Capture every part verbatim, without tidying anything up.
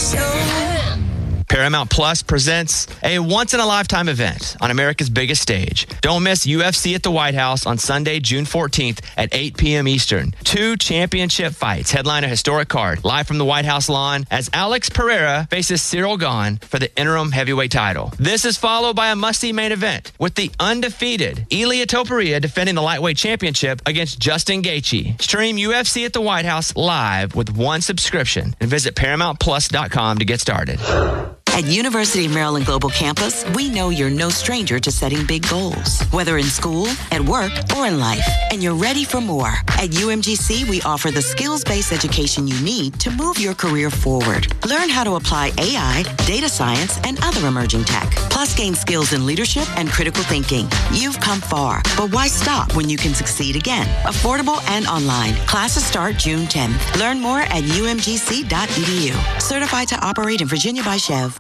Paramount Plus presents a once-in-a-lifetime event on America's biggest stage. Don't miss U F C at the White House on Sunday, June fourteenth at eight p.m. Eastern. Two championship fights headline a historic card live from the White House lawn as Alex Pereira faces Cyril Gahn for the interim heavyweight title. This is followed by a must-see main event with the undefeated Ilia Topuria defending the lightweight championship against Justin Gaethje. Stream U F C at the White House live with one subscription and visit paramount plus dot com to get started. At University of Maryland Global Campus, we know you're no stranger to setting big goals, whether in school, at work, or in life, and you're ready for more. At U M G C, we offer the skills-based education you need to move your career forward. Learn how to apply A I, data science, and other emerging tech, plus gain skills in leadership and critical thinking. You've come far, but why stop when you can succeed again? Affordable and online. Classes start June tenth. Learn more at u m g c dot e d u. Certified to operate in Virginia by Chev.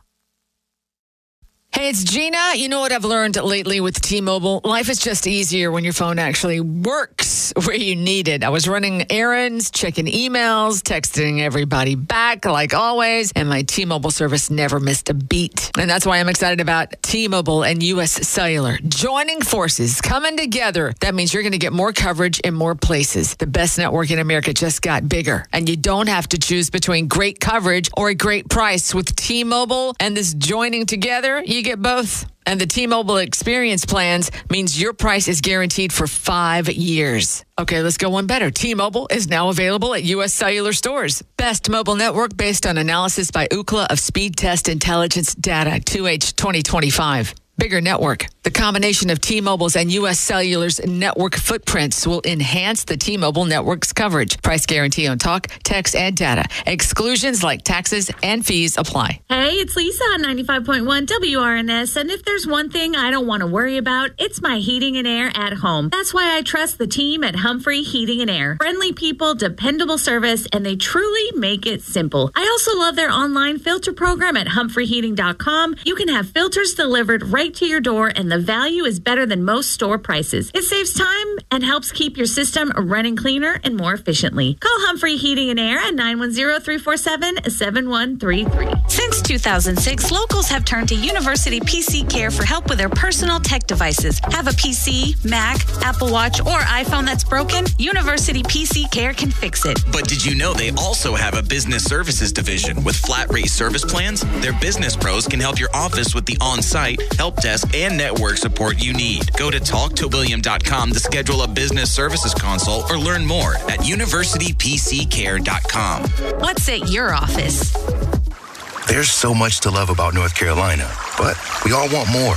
Hey, it's Gina. You know what I've learned lately with T-Mobile? Life is just easier when your phone actually works where you need it. I was running errands, checking emails, texting everybody back like always, and my T-Mobile service never missed a beat. And that's why I'm excited about T-Mobile and U S Cellular. Joining forces, coming together. That means you're going to get more coverage in more places. The best network in America just got bigger, and you don't have to choose between great coverage or a great price. With T-Mobile and this joining together, you get both. And the T-Mobile Experience plans means your price is guaranteed for five years. Okay, let's go one better. T-Mobile is now available at U S Cellular stores. Best mobile network based on analysis by Ookla of Speed Test Intelligence data, two H twenty twenty-five. Bigger network. The combination of T-Mobile's and U S Cellular's network footprints will enhance the T-Mobile network's coverage. Price guarantee on talk, text, and data. Exclusions like taxes and fees apply. Hey, it's Lisa on ninety-five point one W R N S, and if there's one thing I don't want to worry about, it's my heating and air at home. That's why I trust the team at Humphrey Heating and Air. Friendly people, dependable service, and they truly make it simple. I also love their online filter program at humphrey heating dot com. You can have filters delivered right to your door, and the value is better than most store prices. It saves time and helps keep your system running cleaner and more efficiently. Call Humphrey Heating and Air at nine one zero, three four seven, seven one three three. Since two thousand six, locals have turned to University P C Care for help with their personal tech devices. Have a P C, Mac, Apple Watch, or iPhone that's broken? University P C Care can fix it. But did you know they also have a business services division with flat rate service plans? Their business pros can help your office with the on-site, help desk, and network support you need. Go to talk to william dot com to schedule a business services consult or learn more at university p c care dot com. What's at your office? There's so much to love about North Carolina, but we all want more.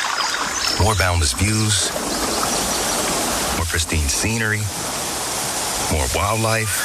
More boundless views, more pristine scenery, more wildlife,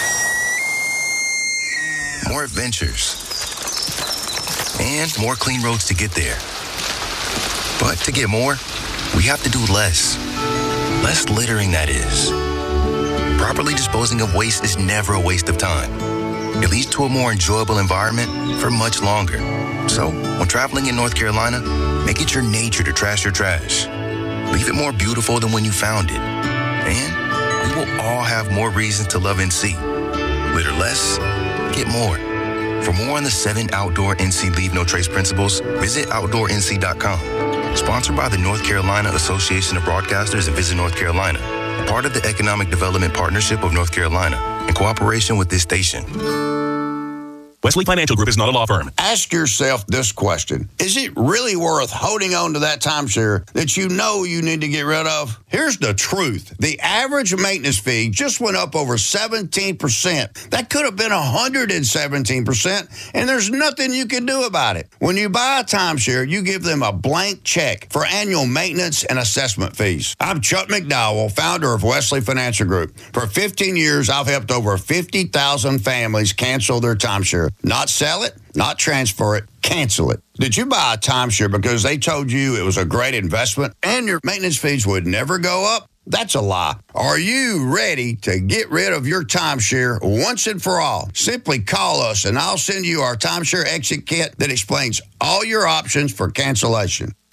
more adventures, and more clean roads to get there. But to get more, we have to do less. Less littering, that is. Properly disposing of waste is never a waste of time. It leads to a more enjoyable environment for much longer. So, when traveling in North Carolina, make it your nature to trash your trash. Leave it more beautiful than when you found it. And we will all have more reasons to love N C. Litter less, get more. For more on the seven outdoor N C Leave No Trace principles, visit outdoor n c dot com. Sponsored by the North Carolina Association of Broadcasters and Visit North Carolina, a part of the Economic Development Partnership of North Carolina, in cooperation with this station. Wesley Financial Group is not a law firm. Ask yourself this question. Is it really worth holding on to that timeshare that you know you need to get rid of? Here's the truth. The average maintenance fee just went up over seventeen percent. That could have been one hundred seventeen percent, and there's nothing you can do about it. When you buy a timeshare, you give them a blank check for annual maintenance and assessment fees. I'm Chuck McDowell, founder of Wesley Financial Group. For fifteen years, I've helped over fifty thousand families cancel their timeshare. Not sell it, not transfer it, cancel it. Did you buy a timeshare because they told you it was a great investment and your maintenance fees would never go up? That's a lie. Are you ready to get rid of your timeshare once and for all? Simply call us and I'll send you our timeshare exit kit that explains all your options for cancellation.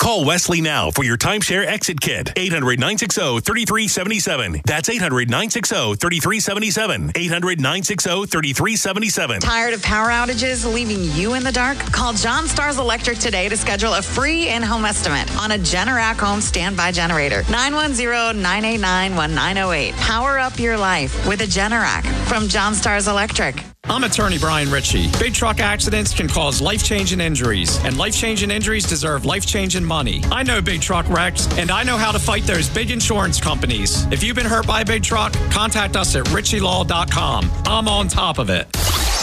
Call Wesley now for your timeshare exit kit. eight hundred, nine six zero, three three seven seven. That's eight hundred, nine six zero, three three seven seven. eight hundred, nine six zero, three three seven seven. Tired of power outages leaving you in the dark? Call John Stars Electric today to schedule a free in-home estimate on a Generac home standby generator. nine one zero, nine eight nine, one nine zero eight. Power up your life with a Generac from John Stars Electric. I'm attorney Brian Ritchie. Big truck accidents can cause life-changing injuries, and life-changing injuries deserve life-changing money. I know big truck wrecks, and I know how to fight those big insurance companies. If you've been hurt by a big truck, contact us at ritchie law dot com. I'm on top of it.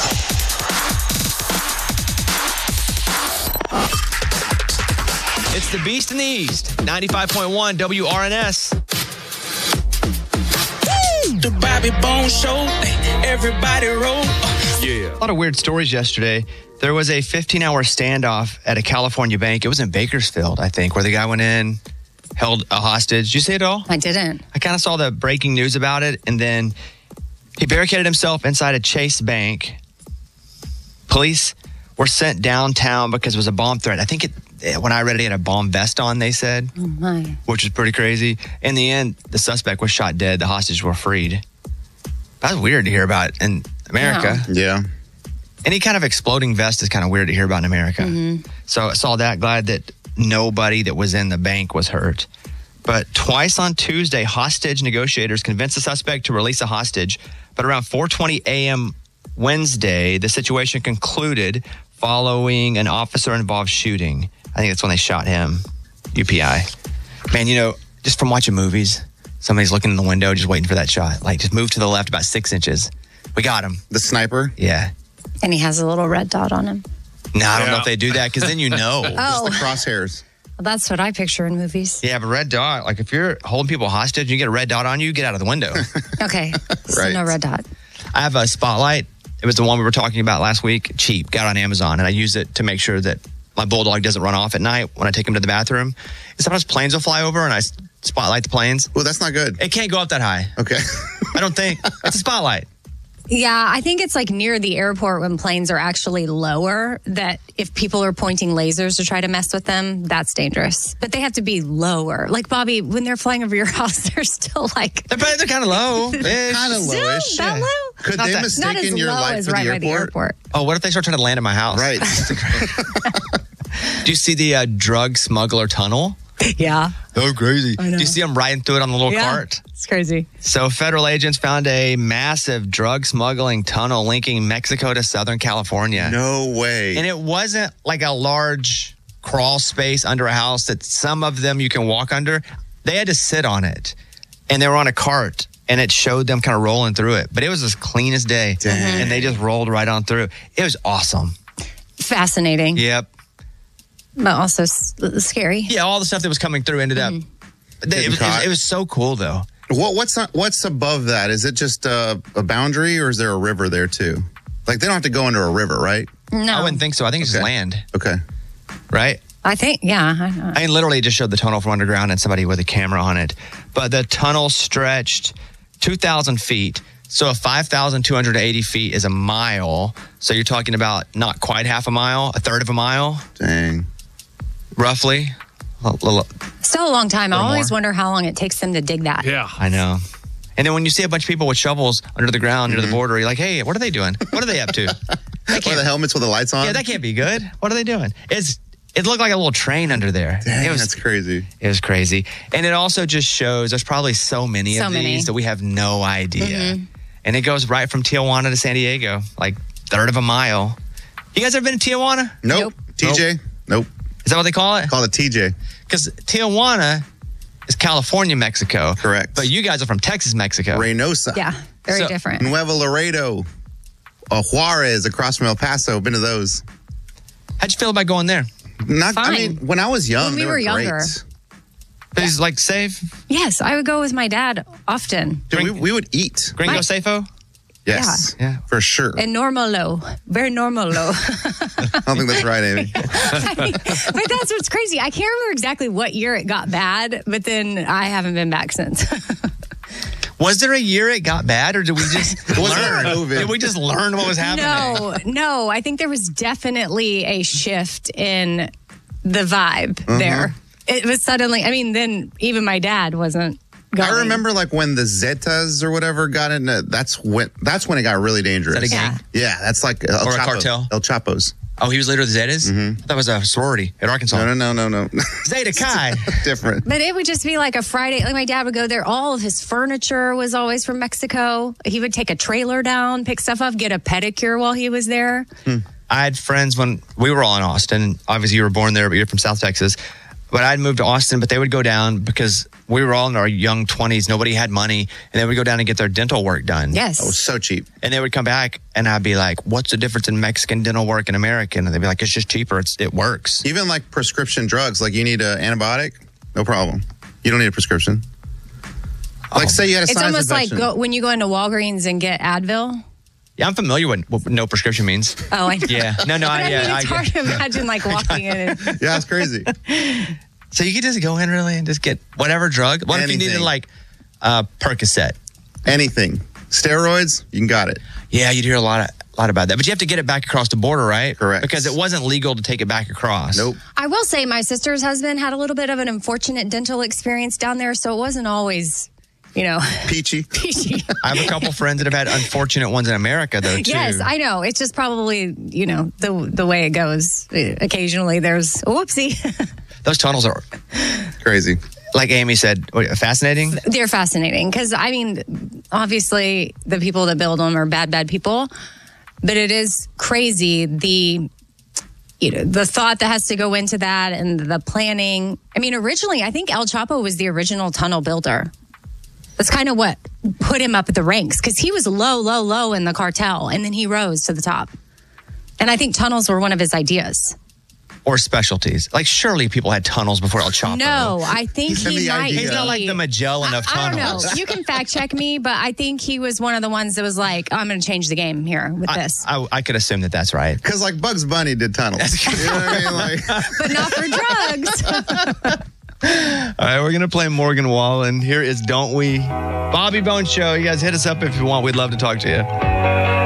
It's the Beast in the East, ninety-five point one W R N S. The Bobby Bone Show, everybody roll. Yeah. A lot of weird stories yesterday. There was a fifteen-hour standoff at a California bank. It was in Bakersfield, I think, where the guy went in, held a hostage. Did you see it all? I didn't. I kind of saw the breaking news about it, and then he barricaded himself inside a Chase bank. Police were sent downtown because it was a bomb threat. I think it, when I read it, he had a bomb vest on, they said. Oh, my. Which is pretty crazy. In the end, the suspect was shot dead. The hostages were freed. That's weird to hear about in America. Yeah. yeah. Any kind of exploding vest is kind of weird to hear about in America. Mm-hmm. So I saw that. Glad that nobody that was in the bank was hurt. But twice on Tuesday, hostage negotiators convinced the suspect to release a hostage. But around four twenty a.m. Wednesday, the situation concluded following an officer-involved shooting. I think that's when they shot him. U P I. Man, you know, just from watching movies, somebody's looking in the window just waiting for that shot. Like, just move to the left about six inches. We got him. The sniper? Yeah. And he has a little red dot on him. No, I don't Yeah. know if they do that, because then you know. Oh. Just the crosshairs. Well, that's what I picture in movies. Yeah, but red dot, like if you're holding people hostage and you get a red dot on you, get out of the window. Okay. So Right. no red dot. I have a Spotlight. It was the one we were talking about last week. Cheap. Got it on Amazon. And I use it to make sure that my bulldog doesn't run off at night when I take him to the bathroom. And sometimes planes will fly over and I s- spotlight the planes. Well, that's not good. It can't go up that high. Okay. I don't think. It's a spotlight. Yeah, I think it's like near the airport when planes are actually lower, that if people are pointing lasers to try to mess with them, that's dangerous. But they have to be lower. Like, Bobby, when they're flying over your house, they're still like... They're, they're kind of low. Kind of lowish. That low? Could Not they that- Not mistaken as your low life as for right the by the airport? airport. Oh, what if they start trying to land at my house? Right. Do you see the uh, drug smuggler tunnel? Yeah. Oh, crazy. I know. Do you see them riding through it on the little Yeah. cart? It's crazy. So federal agents found a massive drug smuggling tunnel linking Mexico to Southern California. No way. And it wasn't like a large crawl space under a house that some of them you can walk under. They had to sit on it. And they were on a cart. And it showed them kind of rolling through it. But it was as clean as day. Dang. And they just rolled right on through. It was awesome. Fascinating. Yep. But also s- scary. Yeah, all the stuff that was coming through ended up. They, it, was, it, was, it was so cool, though. What, what's not, what's above that? Is it just a, a boundary, or is there a river there too? Like, they don't have to go under a river, right? No. I wouldn't think so. I think it's Okay. just land, Okay. right? I think, yeah. I, I mean, literally just showed the tunnel from underground and somebody with a camera on it. But the tunnel stretched two thousand feet. So if five thousand two hundred eighty feet is a mile, so you're talking about not quite half a mile, a third of a mile, Dang. roughly. A little- Still a long time. I Little always more. wonder how long it takes them to dig that. Yeah. I know. And then when you see a bunch of people with shovels under the ground, Mm-hmm. near the border, you're like, hey, what are they doing? What are they up to? That Or the helmets with the lights on? yeah, that can't be good. What are they doing? It's It looked like a little train under there. Dang, it was, that's crazy. It was crazy. And it also just shows there's probably so many So of many. these that we have no idea. Mm-hmm. And it goes right from Tijuana to San Diego, like third of a mile. You guys ever been to Tijuana? Nope. T J? Nope. Is that what they call it? Call it T J. Because Tijuana is California, Mexico. Correct. But you guys are from Texas, Mexico. Reynosa. Yeah, very So- different. Nuevo Laredo. Uh, Juarez across from El Paso. Been to those. How'd you feel about going there? Not. Fine. I mean, when I was young, When we they were were, younger. great. Is like safe? Yes, I would go with my dad often. Dude, we, we would eat. Gringo Right. Safo? Yes. Yeah. For sure. And normal low. Very normal low. I don't think that's right, Amy. But that's what's crazy. I can't remember exactly what year it got bad, but then I haven't been back since. Was there a year it got bad, or did we just Was learn? there COVID? Did we just learn what was happening? No, no. I think there was definitely a shift in the vibe there. it was suddenly, I mean, then even my dad wasn't going. I remember like when the Zetas or whatever got in, uh, that's when that's when it got really dangerous. Is that a gang? Yeah, that's like El Or a Chapo, cartel? El Chapo's. Oh, he was leader of the Zetas? Mm-hmm. That was a sorority at Arkansas. No, no, no, no, no. Zeta Chi. Different. But it would just be like a Friday. Like my dad would go there. All of his furniture was always from Mexico. He would take a trailer down, pick stuff up, get a pedicure while he was there. Hmm. I had friends when we were all in Austin. Obviously, you were born there, but you're from South Texas. But I'd moved to Austin, but they would go down because we were all in our young twenties. Nobody had money. And they would go down and get their dental work done. Yes. Oh, so cheap. And they would come back, and I'd be like, what's the difference in Mexican dental work and American? And they'd be like, it's just cheaper. It's, it works. Even like prescription drugs, like you need an antibiotic, no problem. You don't need a prescription. Like say you had a It's sinus almost like infection. go, when you go into Walgreens and get Advil. Yeah, I'm familiar with what no prescription means. Oh, I know. Yeah. No, no, But I, I yeah. mean, it's I, hard to imagine like walking in and Yeah, it's crazy. So you could just go in really and just get whatever drug. What if you needed Anything. like uh, Percocet? Anything. Steroids, you can got it. Yeah, you'd hear a lot of a lot about that. But you have to get it back across the border, right? Correct. Because it wasn't legal to take it back across. Nope. I will say my sister's husband had a little bit of an unfortunate dental experience down there, so it wasn't always, you know, Peachy. peachy. I have a couple friends that have had unfortunate ones in America, though, too. Yes, I know. It's just probably, you know, the the way it goes. Occasionally there's a whoopsie. Those tunnels are Crazy. like Amy said, what, fascinating. They're fascinating because, I mean, obviously the people that build them are bad, bad people, but it is crazy the, you know, the thought that has to go into that and the planning. I mean, originally, I think El Chapo was the original tunnel builder. That's kind of what put him up at the ranks because he was low, low, low in the cartel, and then he rose to the top. And I think tunnels were one of his ideas. Or specialties. Like, surely people had tunnels before El Chapo. No, I think He said he the might idea. He's not like be- the Magellan of I don't know. tunnels. You can fact check me, but I think he was one of the ones that was like, I'm going to change the game here with I, this. I, I could assume that that's right. Because like Bugs Bunny did tunnels. You know what I mean? Like, But not for drugs. All right, we're going to play Morgan Wallen. Here is Don't We? Bobby Bones Show. You guys hit us up if you want. We'd love to talk to you.